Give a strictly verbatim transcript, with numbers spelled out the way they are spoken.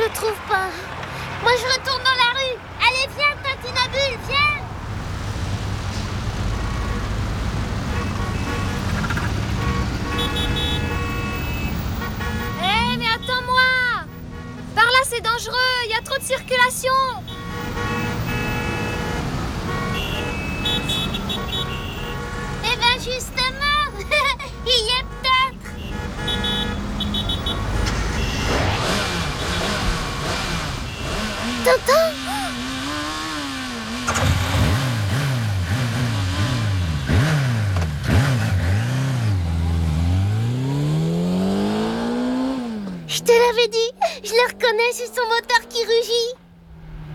retrouve pas. Moi, je retourne dans la rue. Allez, viens, Tintinabule, viens. Hé, mais attends-moi! Par là, c'est dangereux, il y a trop de circulation. Eh ben, justement, il y est peut-être. T'entends? Je te l'avais dit, je le reconnais, c'est son moteur qui rugit.